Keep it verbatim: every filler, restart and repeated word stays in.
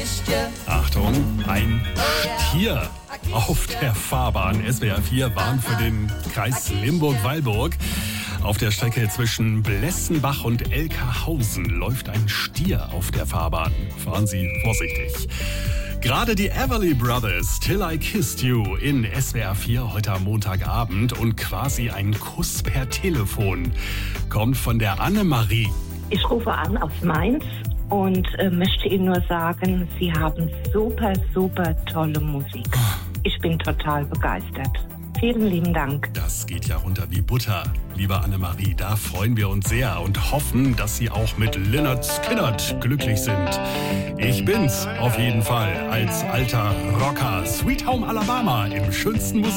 Achtung, ein Stier auf der Fahrbahn. S W R vier warnt für den Kreis Limburg-Weilburg. Auf der Strecke zwischen Blessenbach und Elkerhausen läuft ein Stier auf der Fahrbahn. Fahren Sie vorsichtig. Gerade die Everly Brothers, Till I Kissed You in S W R vier heute am Montagabend und quasi ein Kuss per Telefon kommt von der Annemarie. Ich rufe an aus Mainz und äh, möchte Ihnen nur sagen, Sie haben super, super tolle Musik. Ich bin total begeistert. Vielen lieben Dank. Das geht ja runter wie Butter, liebe Annemarie. Da freuen wir uns sehr und hoffen, dass Sie auch mit Lynyrd Skynyrd glücklich sind. Ich bin's auf jeden Fall als alter Rocker. Sweet Home Alabama im schönsten Musik.